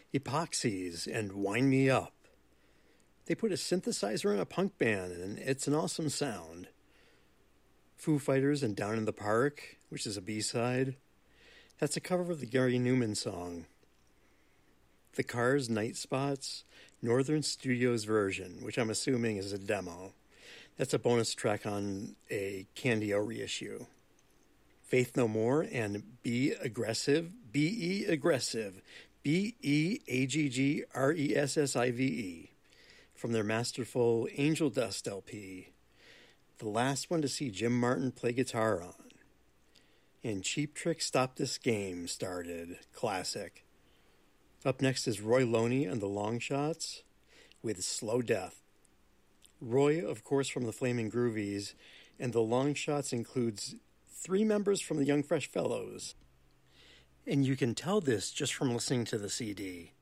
Epoxies and Wind Me Up. They put a synthesizer in a punk band, and it's an awesome sound. Foo Fighters and Down in the Park, which is a B-side. That's a cover of the Gary Newman song. The Cars, Night Spots, Northern Studios version, which I'm assuming is a demo. That's a bonus track on a Candy-O reissue. Faith No More and Be Aggressive, B-E Aggressive, B-E-A-G-G-R-E-S-S-I-V-E, from their masterful Angel Dust LP, the last one to see Jim Martin play guitar on. And Cheap Trick Stop This Game started, classic. Up next is Roy Loney and the Long Shots with Slow Death. Roy, of course, from the Flaming Groovies, and the Long Shots includes 3 members from the Young Fresh Fellows. And you can tell this just from listening to the CD.